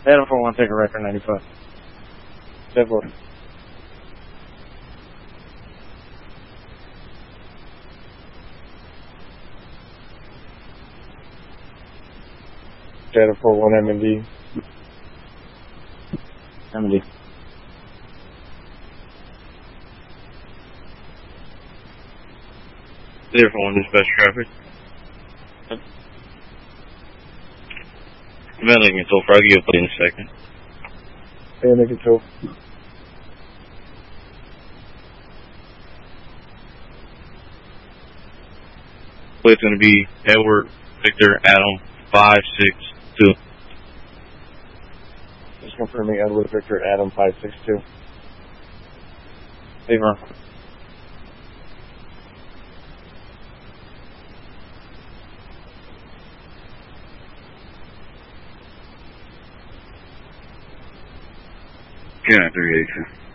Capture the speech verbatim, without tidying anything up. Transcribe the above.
Adam four one, take a record ninety-five. ten four. Adam four one, M and D. M and D. Zero four one, dispatch traffic. Ventilating control, Froggy, you'll play in a second. Ventilating control. It's going to be Edward Victor Adam five six two. Just confirming Edward Victor Adam five six two. Favor. Yeah, three eight two.